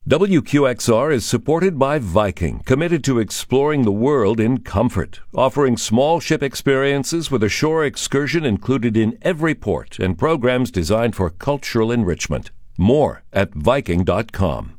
WQXR is supported by Viking, committed to exploring the world in comfort, offering small ship experiences with a shore excursion included in every port and programs designed for cultural enrichment. More at Viking.com.